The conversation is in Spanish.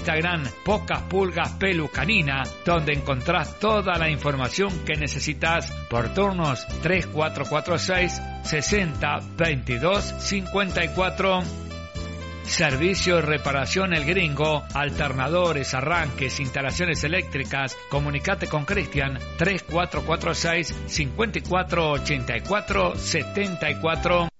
Instagram Pocas Pulgas Pelu Canina, donde encontrás toda la información que necesitas por turnos 3446 60 22 54. Servicio de reparación El Gringo, alternadores, arranques, instalaciones eléctricas. Comunicate con Cristian 3446 54 84 74.